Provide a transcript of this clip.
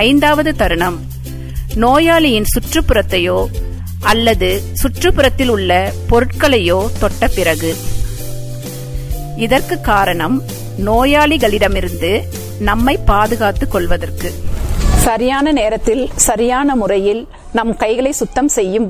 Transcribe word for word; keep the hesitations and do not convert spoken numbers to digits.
ஐந்தாவது தருணம் நோயாளியின் சுற்றுப்புறத்தையோ அல்லது சுற்றுப்புறத்தில் உள்ள பொருட்களையோ தொட்ட பிறகு. இதற்கு காரணம் நோயாளிகளிடமிருந்து நம்மை பாதுகாத்துக் கொள்வதற்கு. சரியான நேரத்தில் சரியான முறையில் நம் கைகளை சுத்தம் செய்யும்